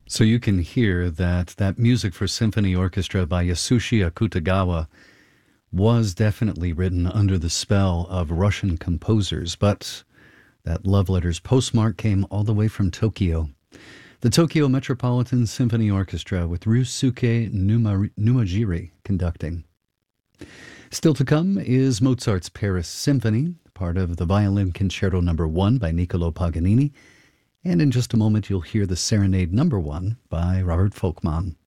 So you can hear that music for symphony orchestra by Yasushi Akutagawa was definitely written under the spell of Russian composers, but that love letter's postmark came all the way from Tokyo. The Tokyo Metropolitan Symphony Orchestra with Ryusuke Numajiri conducting. Still to come is Mozart's Paris Symphony, part of the Violin Concerto No. 1 by Niccolò Paganini, and in just a moment you'll hear the Serenade No. 1 by Robert Folkman.